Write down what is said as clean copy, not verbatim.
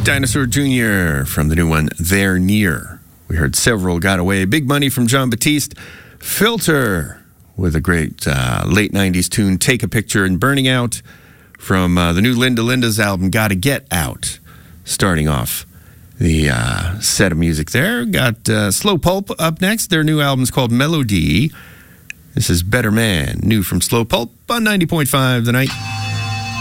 Dinosaur Jr. from the new one, They're Near. We heard Several Got Away. Big Money from John Batiste. Filter with a great late 90s tune, Take a Picture, and Burning Out from the new Linda Linda's album, Gotta Get Out. Starting off the set of music there. Got Slow Pulp up next. Their new album's called Melody. This is Better Man, new from Slow Pulp on 90.5 The Night.